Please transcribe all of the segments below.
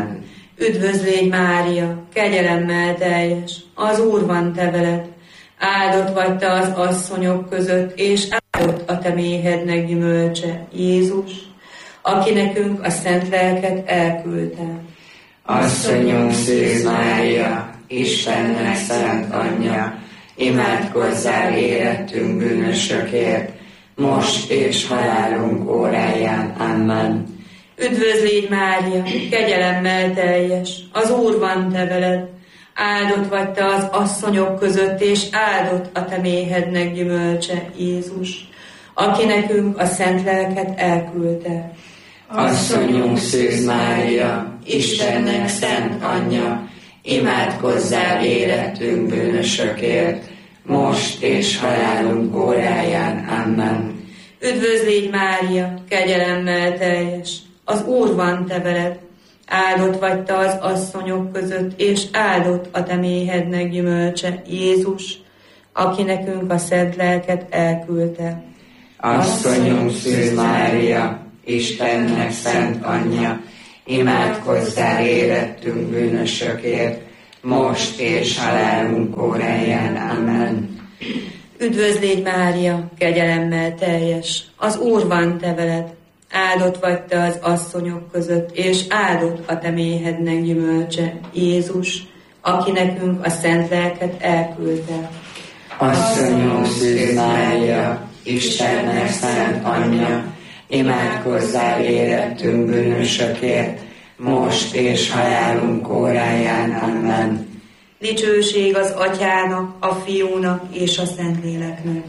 Amen. Üdvözl légy, Mária, kegyelemmel teljes, az Úr van te veled. Áldott vagy te az asszonyok között, és áldott a te méhednek gyümölcse, Jézus, aki nekünk a szent lelket elküldte. Asszonyom Szűz Mária, Istennek szent anyja, imádkozzál érettünk bűnösökért, most és halálunk óráján. Amen. Üdvözl légy, Mária, kegyelemmel teljes, az Úr van te veled. Áldott vagy te az asszonyok között, és áldott a te méhednek gyümölcse, Jézus, aki nekünk a szent lelket elküldte. Asszonyunk Szűz Mária, Istennek szent anyja, imádkozzál érettünk bűnösökért, most és halálunk óráján. Amen. Üdvözl légy, Mária, kegyelemmel teljes, az Úr van te veled. Áldott vagy te az asszonyok között, és áldott a te méhednek gyümölcse, Jézus, aki nekünk a szent lelket elküldte. Asszonyunk Szűz Mária, Istennek szent anyja, imádkozzál érettünk bűnösökért, most és halálunk óráján. Amen. Üdvözl légy, Mária, kegyelemmel teljes, az Úr van te veled. Áldott vagy te az asszonyok között, és áldott a te méhednek gyümölcse, Jézus, aki nekünk a szent lelket elküldte. Asszonyom Szűz Mária, Istennek szent anyja, imádkozzál érettünk bűnösökért, most és halálunk óráján. Amen. Dicsőség az Atyának, a Fiúnak és a Szentléleknek.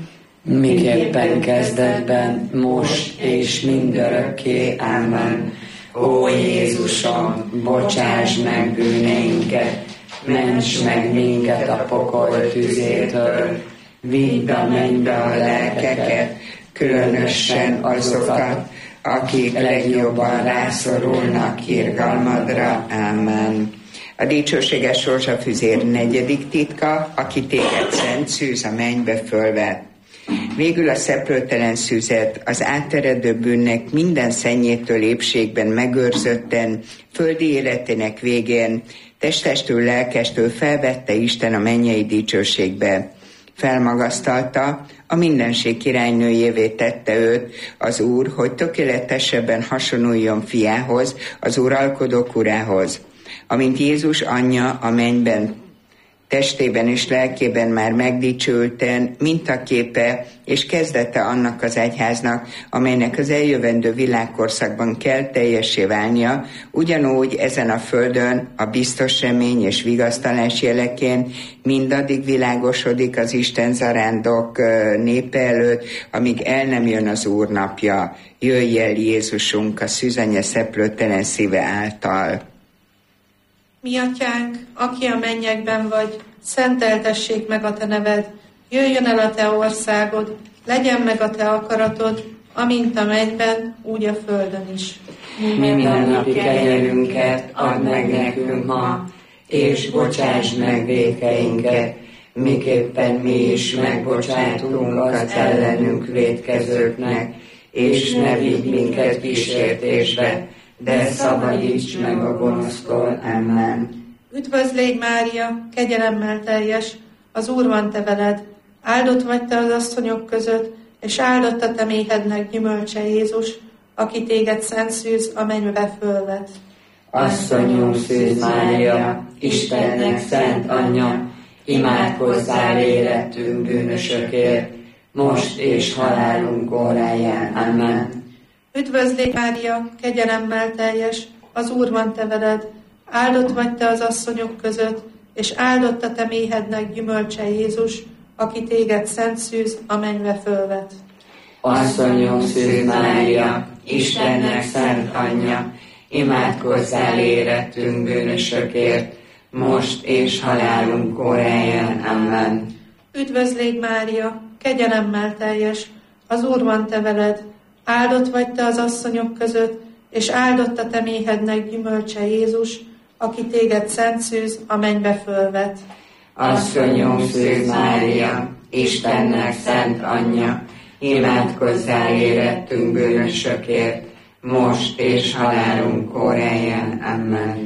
Miképpen kezdetben, most és mindörökké. Amen. Ó Jézusom, bocsáss meg bűneinket, ments meg minket a pokol tüzétől, vidd a mennybe a lelkeket, különösen azokat, akik legjobban rászorulnak irgalmadra. Amen. A dicsőséges rózsafüzér negyedik titka, aki téged szent szűz a mennybe fölvet. Végül a szeplőtelen szüzet az átteredő bűnnek minden szennyétől épségben megőrzötten, földi életének végén, testestől, lelkestől felvette Isten a mennyei dicsőségbe. Felmagasztalta, a mindenség királynőjévé tette őt az Úr, hogy tökéletesebben hasonuljon fiához, az uralkodó urához. Amint Jézus anyja a mennyben, testében és lelkében már megdicsülten, mintaképe és kezdete annak az egyháznak, amelynek az eljövendő világkorszakban kell teljessé válnia, ugyanúgy ezen a földön a biztos remény és vigasztalás jeleként mindaddig világosodik az Isten zarándok népe előtt, amíg el nem jön az Úr napja. Jöjj el, Jézusunk, a szűzanya szeplőtelen szíve által. Mi atyánk, aki a mennyekben vagy, szenteltessék meg a te neved, jöjjön el a te országod, legyen meg a te akaratod, amint a mennyben, úgy a földön is. Mindennapi kenyerünket add meg nekünk ma, és bocsásd meg vétkeinket, miképpen mi is megbocsátunk az ellenünk vétkezőknek, és ne vigy minket kísértésbe, de szabadíts meg a gonosztól. Amen. Üdvözl légy, Mária, kegyelemmel teljes, az Úr van te veled. Áldott vagy te az asszonyok között, és áldott a te méhednek gyümölcse, Jézus, aki téged szent szűz a mennybe fölvet. Asszonyunk Szűz Mária, Istennek szent anyja, imádkozzál érettünk bűnösökért, most és halálunk óráján. Amen. Üdvözl légy, Mária, kegyelemmel teljes, az Úr van te veled. Áldott vagy te az asszonyok között, és áldott a te méhednek gyümölcse, Jézus, aki téged szent szűz a mennybe fölvet. Asszonyunk Szűz Mária, Istennek szent anyja, imádkozzál érettünk bűnösökért, most és halálunk óráján. Amen. Üdvözl légy, Mária, kegyelemmel teljes, az Úr van te veled. Áldott vagy te az asszonyok között, és áldott a te méhednek gyümölcse, Jézus, aki téged szent szűz a mennybe fölvet. Asszonyunk Szűz Mária, Istennek szent anyja, imádkozzál érettünk bűnösökért, most és halálunk óráján. Amen.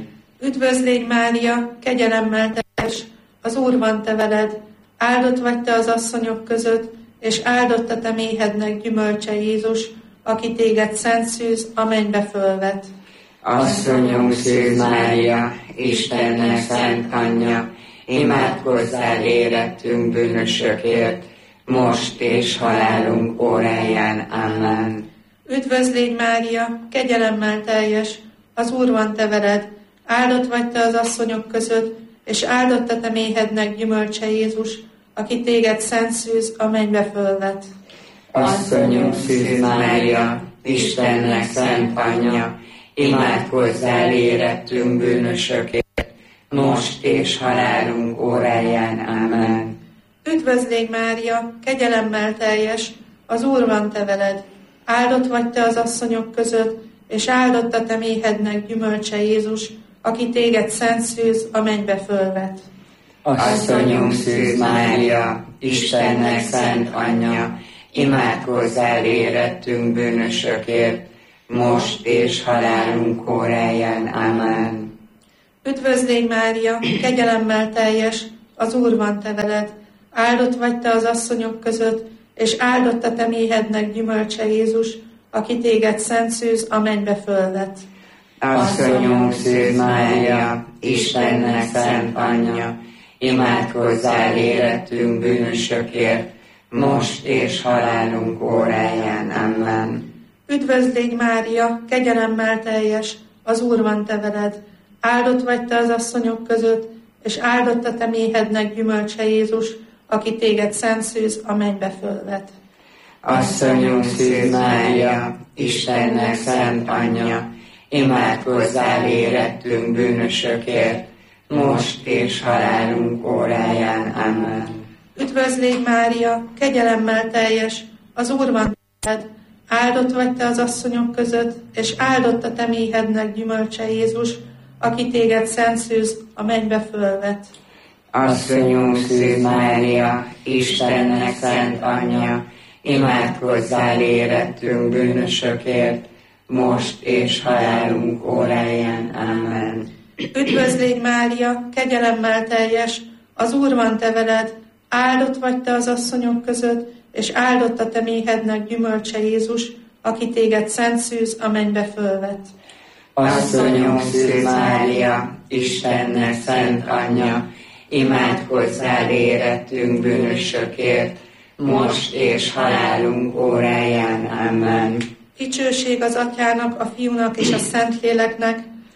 Üdvözl légy Mária, kegyelemmel teljes, az Úr van te veled, áldott vagy te az asszonyok között, és áldott a te méhednek gyümölcse Jézus, aki téged szent szűz, a mennybe fölvet. Asszonyom Szűz Mária, Istennek szent anyja, imádkozzál érettünk bűnösökért, most és halálunk óráján. Amen. Üdvözl légy Mária, kegyelemmel teljes, az Úr van te veled, áldott vagy te az asszonyok között, és áldott a te méhednek gyümölcse Jézus, aki téged szent szűz, a mennybe fölvet. Asszonyom Szűz Mária, Istennek szent anyja, imádkozzál érettünk bűnösökért, most és halálunk óráján. Amen. Üdvözl légy Mária, kegyelemmel teljes, az Úr van te veled, áldott vagy te az asszonyok között, és áldott a te méhednek gyümölcse Jézus, aki téged szent szűz, a mennybe fölvet. Asszonyom Szűz Mária, Istennek szent anyja, imádkozzál érettünk bűnösökért, most és halálunk óráján. Amen. Üdvözl légy Mária, kegyelemmel teljes, az Úr van te veled, áldott vagy te az asszonyok között, és áldott a te méhednek gyümölcse Jézus, aki téged szent szűz, a mennybe fölvet. Asszonyom Szűz Mária, Istennek szent anyja, imádkozzál érettünk bűnösökért, most és halálunk óráján. Amen. Üdvözl légy Mária, kegyelemmel teljes, az Úr van te veled, áldott vagy te az asszonyok között, és áldott a te méhednek gyümölcse Jézus, aki téged szent szűz, a mennybe fölvet. Asszonyom Szűz Mária, Istennek szent anyja, imádkozzál érettünk bűnösökért, most és halálunk óráján. Amen. Üdvözl légy Mária, kegyelemmel teljes, az Úr van veled, áldott vagy te az asszonyok között, és áldott a te méhednek gyümölcse Jézus, aki téged szent szűz, a mennybe fölvet. Asszonyom Szűz Mária, Istennek szent anyja, imádkozzál érettünk bűnösökért, most és halálunk óráján. Amen. Üdvözl légy Mária, kegyelemmel teljes, az Úr van te veled, áldott vagy te az asszonyok között, és áldott a te méhednek gyümölcse Jézus, aki téged szent szűz, a mennybe fölvet. Asszonyom Szűz Mária, Istennek szent anyja, imádkozzál érettünk bűnösökért, most és halálunk óráján. Amen. Dicsőség az Atyának, a Fiúnak és a Szentléleknek,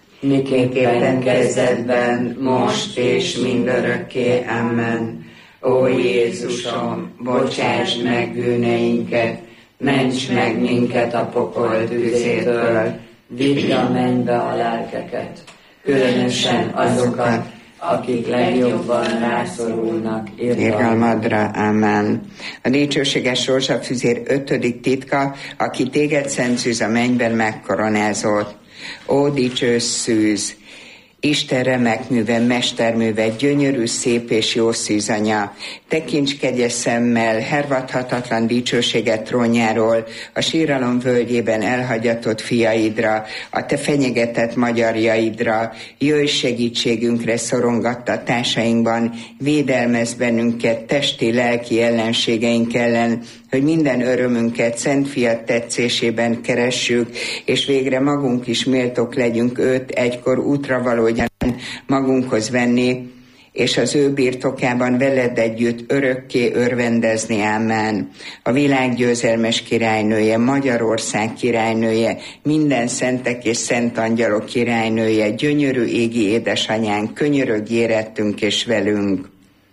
miképpen kezdetben, most és mindörökké. Amen. Ó Jézusom, bocsáss meg bűneinket, ments meg minket a pokol tüzétől, vidd a mennybe a lelkeket, különösen azokat, akik legjobban rászorulnak irgalmadra. Amen. A dicsőséges rózsafüzér 5. titka, aki téged szent szűz, a mennyben megkoronázott. Ó dicső szűz, Isten remek műve, mesterműve, gyönyörű, szép és jó szűzanya, tekints kegyes szemmel hervadhatatlan dicsőséget trónjáról, a síralom völgyében elhagyatott fiaidra, a te fenyegetett magyarjaidra, jöjj segítségünkre szorongattatásainkban, védelmezz bennünket testi, lelki ellenségeink ellen, hogy minden örömünket szent fiat tetszésében keressük, és végre magunk is méltók legyünk őt egykor útra valógyan magunkhoz venni, és az ő birtokában veled együtt örökké örvendezni. Amen. A világ győzelmes királynője, Magyarország királynője, minden szentek és szent angyalok királynője, gyönyörű égi édesanyánk, könyörögj érettünk és velünk.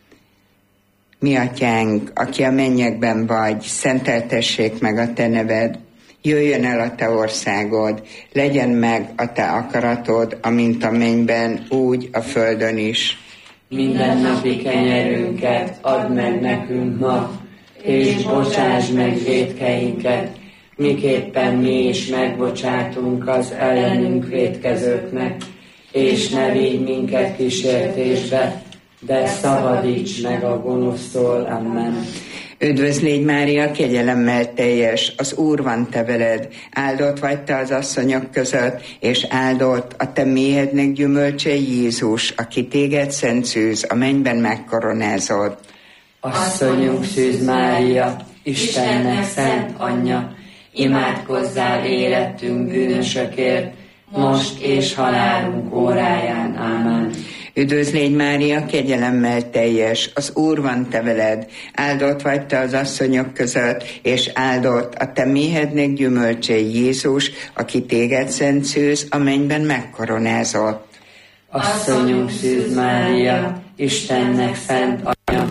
Mi atyánk, aki a mennyekben vagy, szenteltessék meg a te neved, jöjjön el a te országod, legyen meg a te akaratod, amint a mennyben, úgy a földön is. Mindennapi kenyerünket add meg nekünk ma, és bocsáss meg vétkeinket, miképpen mi is megbocsátunk az ellenünk vétkezőknek, és ne vigy minket kísértésbe, de szabadíts meg a gonosztól. Amen. Üdvözl légy Mária, kegyelemmel teljes, az Úr van te veled, áldott vagy te az asszonyok között, és áldott a te méhednek gyümölcse Jézus, aki téged szent szűz, a mennyben megkoronázott. Asszonyunk Szűz Mária, Istennek szent anyja, imádkozzál érettünk bűnösökért, most és halálunk óráján. Ámen. Üdvözl légy Mária, kegyelemmel teljes, az Úr van te veled, áldott vagy te az asszonyok között, és áldott a te méhednek gyümölcse Jézus, aki téged szent szűz, a mennyben megkoronázott. Asszonyunk Szűz Mária, Istennek szent anyja,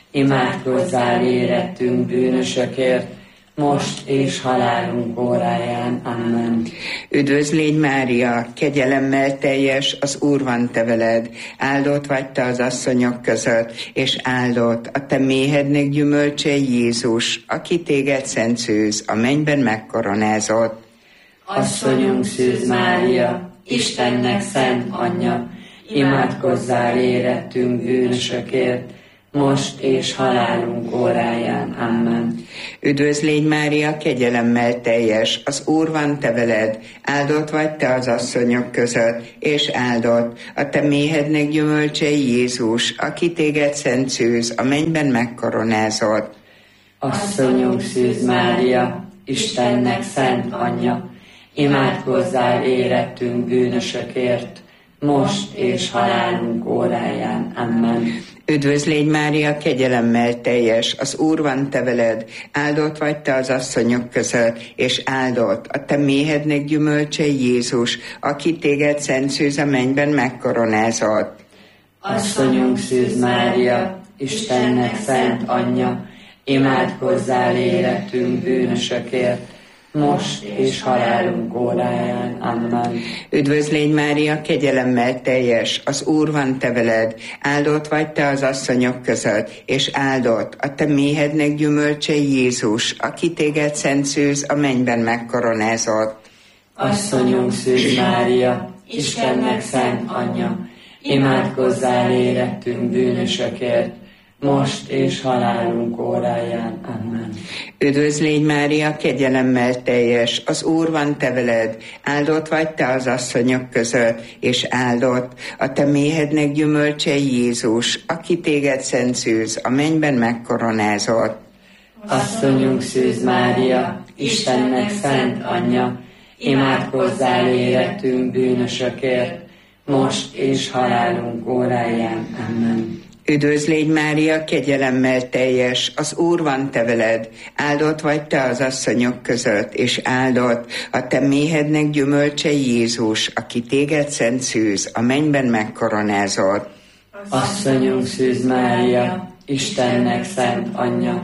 imádkozzál érettünk bűnösökért, most és halálunk óráján. Amen. Üdvözl légy Mária, kegyelemmel teljes, az Úr van te veled, áldott vagy te az asszonyok között, és áldott a te méhednek gyümölcse Jézus, aki téged szent szűz, a mennyben megkoronázott. Asszonyunk Szűz Mária, Istennek szent anyja, imádkozzál érettünk bűnösökért, most és halálunk óráján. Amen. Üdvözl légy Mária, kegyelemmel teljes, az Úr van te veled, áldott vagy te az asszonyok között, és áldott a te méhednek gyümölcse Jézus, aki téged szent szűz, a mennyben megkoronázott. Asszonyunk Szűz Mária, Istennek szent anyja, imádkozzál érettünk bűnösökért, most és halálunk óráján. Amen. Üdvözl légy Mária, kegyelemmel teljes, az Úr van te veled, áldott vagy te az asszonyok között, és áldott a te méhednek gyümölcse Jézus, aki téged szent szűz, a mennyben megkoronázott. Asszonyunk Szűz Mária, Istennek szent anyja, imádkozzál érettünk bűnösökért, most és halálunk óráján. Amen. Üdvözl légy Mária, kegyelemmel teljes, az Úr van te veled, áldott vagy te az asszonyok között, és áldott a te méhednek gyümölcse Jézus, aki téged szent szűz, a mennyben megkoronázott. Asszonyunk Szűz Mária, Istennek szent anyja, imádkozzál érettünk bűnösökért, most és halálunk óráján. Amen. Üdvözl légy Mária, kegyelemmel teljes, az Úr van te veled, áldott vagy te az asszonyok között, és áldott a te méhednek gyümölcse Jézus, aki téged szent szűz, a mennyben megkoronázott. Asszonyunk Szűz Mária, Istennek szent anyja, imádkozzál érettünk bűnösökért, most és halálunk óráján. Amen. Üdvözl légy Mária, kegyelemmel teljes, az Úr van te veled, áldott vagy te az asszonyok között, és áldott a te méhednek gyümölcse Jézus, aki téged szent szűz, a mennyben megkoronázott. Asszonyunk Szűz Mária, Istennek szent anyja,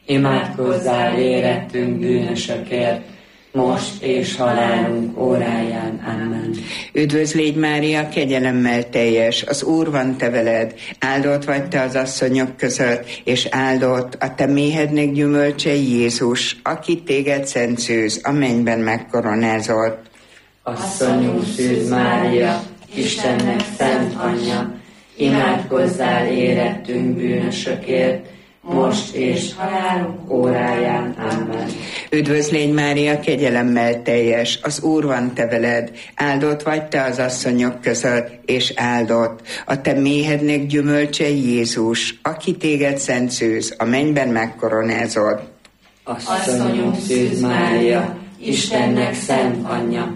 imádkozzál érettünk bűnösökért, most és halálunk óráján. Amen. Üdvözl légy Mária, kegyelemmel teljes, az Úr van te veled, áldott vagy te az asszonyok között, és áldott a te méhednek gyümölcse Jézus, aki téged szent szűz, a mennyben megkoronázott. Asszonyunk Szűz Mária, Istennek szent anyja, imádkozzál érettünk bűnösökért, most és halálunk óráján. Amen. Üdvözl légy Mária, kegyelemmel teljes, az Úr van te veled, áldott vagy te az asszonyok között, és áldott a te méhednek gyümölcse Jézus, aki téged szent szűz, a mennyben megkoronázott. Asszonyunk Szűz Mária, Istennek szent anyja,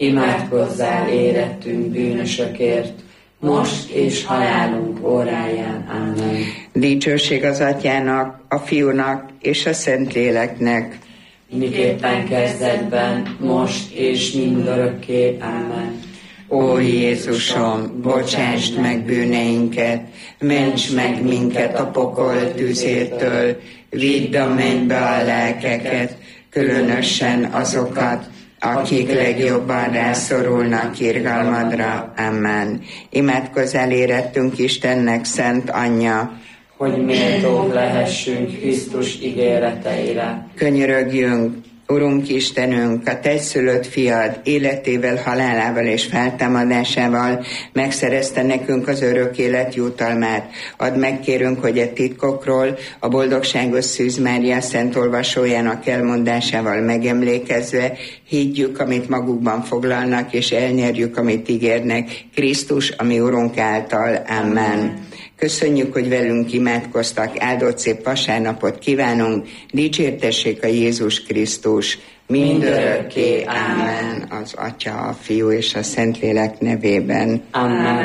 imádkozzál érettünk bűnösökért, most és halálunk óráján. Amen. Dicsőség az Atyának, a Fiúnak és a Szentléleknek. Miképpen kezdetben, most és mindörökké. Amen. Ó Jézusom, bocsásd meg bűneinket, ments meg minket a pokol tüzétől, vidd a mennybe a lelkeket, különösen azokat, akik legjobban rászorulnak irgalmadra. Amen. Imádkozzál érettünk Istennek szent anyja, hogy méltók lehessünk Krisztus ígéreteire. Könyörögjünk Urunk Istenünk, a te egyszülött fiad életével, halálával és feltámadásával megszerezte nekünk az örök élet jutalmát. Add meg, kérünk, hogy e titkokról a boldogságos Szűz Mária szent olvasójának elmondásával megemlékezve higgyük, amit magukban foglalnak, és elnyerjük, amit ígérnek. Krisztus, ami Urunk által. Amen. Köszönjük, hogy velünk imádkoztak, áldott szép vasárnapot kívánunk, dicsértessék a Jézus Krisztus, mindörökké. Amen. Az Atya, a Fiú és a Szentlélek nevében. Amen.